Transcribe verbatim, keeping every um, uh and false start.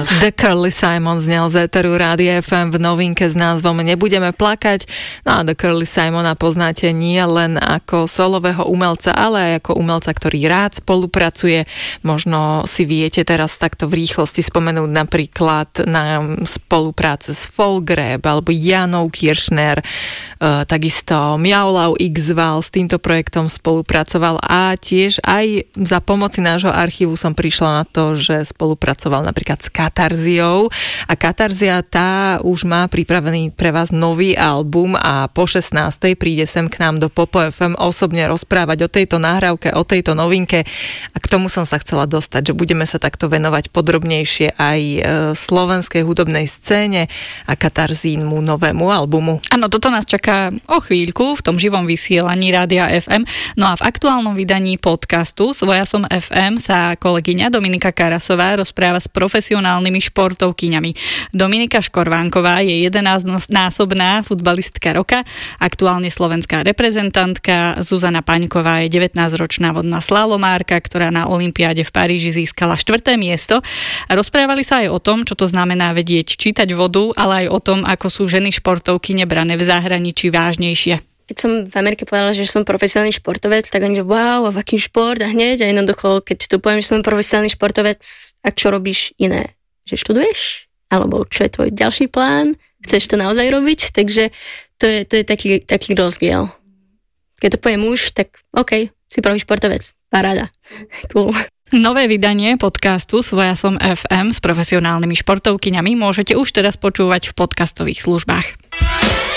The Curly Simon znel z éteru Rádia ef em v novinke s názvom Nebudeme plakať. No a The Curly Simona poznáte nie len ako solového umelca, ale aj ako umelca, ktorý rád spolupracuje. Možno si viete teraz takto v rýchlosti spomenúť napríklad na spolupráce s Folgrab alebo Janou Kiršner, e, takisto Miaulau X-Val s týmto projektom spolupracoval a tiež aj za pomoci nášho archívu som prišla na to, že spolupracoval napríklad s Katarziou a Katarzia tá už má pripravený pre vás nový album a po šestnástej príde sem k nám do Popo ef em osobne rozprávať o tejto nahrávke, o tejto novinke a k tomu som sa chcela dostať, že budeme sa takto venovať podrobnejšie aj slovenskej hudobnej scéne a Katarzínmu novému albumu. Áno, toto nás čaká o chvíľku v tom živom vysielaní Rádia ef em. No a v aktuálnom vydaní podcastu Svoja som ef em sa kolegyňa Dominika Karasová rozpráva s profesionálnymi športovkyňami. Dominika Škorvánková je jedenásťnásobná futbalistka roka, aktuálne slovenská reprezentantka. Zuzana Paňková je devätnásťročná vodná slalomárka, ktorá na olympiáde v Paríži získala štvrté miesto. A rozprávali sa aj o tom, čo to znamená vedieť čítať vodu, ale aj o tom, ako sú ženy športovky nebrané v zahraničí vážnejšie. Keď som v Amerike povedala, že som profesionálny športovec, tak oni, že wow, a v akým šport a hneď a jednoducho, keď tu poviem, že som profesionálny športovec, a čo robíš iné? Že študuješ? Alebo čo je tvoj ďalší plán? Chceš to naozaj robiť? Takže to je, to je taký, taký rozdiel. Keď to povie muž, tak OK, si prvý športovec. Paráda. Cool. Nové vydanie podcastu Svoja som ef em s profesionálnymi športovkyňami môžete už teraz počúvať v podcastových službách.